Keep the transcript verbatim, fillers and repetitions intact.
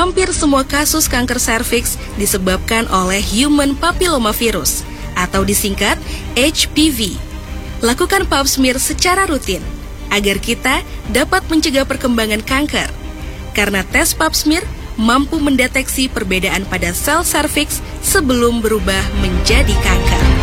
hampir semua kasus kanker serviks disebabkan oleh human papillomavirus atau disingkat H P V. Lakukan pap smear secara rutin agar kita dapat mencegah perkembangan kanker. Karena tes pap smear mampu mendeteksi perbedaan pada sel serviks sebelum berubah menjadi kanker.